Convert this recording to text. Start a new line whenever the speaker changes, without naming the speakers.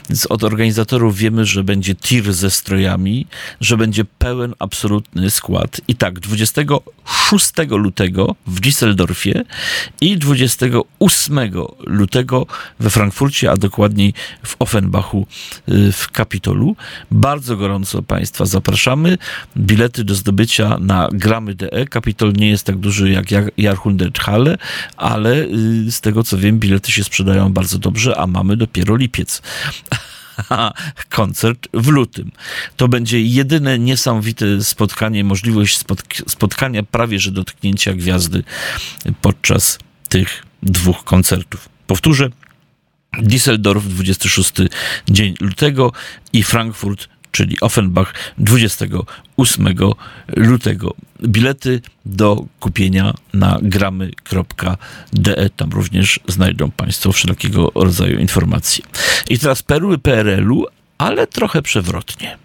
Więc od organizatorów wiemy, że będzie tir ze strojami, że będzie pełen, absolutny skład. I tak, 26 lutego w Düsseldorfie i 28 lutego we Frankfurcie, a dokładniej w Offenbachu w Kapitolu. Bardzo gorąco Państwa zapraszamy. Bilety do zdobycia na gramy.de. Kapitol nie jest tak duży jak Jahrhunderthalle, ale z tego co wiem, bilety się sprzedają bardzo dobrze, a mamy dopiero lipiec. Koncert w lutym. To będzie jedyne niesamowite spotkanie, możliwość spotkania, prawie że dotknięcia gwiazdy podczas tych dwóch koncertów. Powtórzę, Düsseldorf 26 dzień lutego i Frankfurt, czyli Offenbach 28 lutego. Bilety do kupienia na gramy.de. Tam również znajdą Państwo wszelkiego rodzaju informacje. I teraz perły PRL-u, ale trochę przewrotnie.